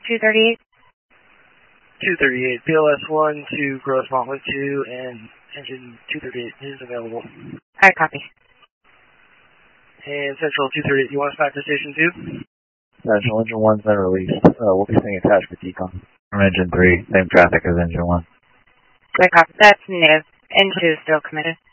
238. 238, PLS-1 to Gross Montwood 2, and engine 238 is available. I copy. And Central 238, you want us back to Station 2? Central, engine 1's been released. We'll be staying attached with decon. From engine 3, same traffic as engine 1. I copy. That's negative. Engine 2 is still committed.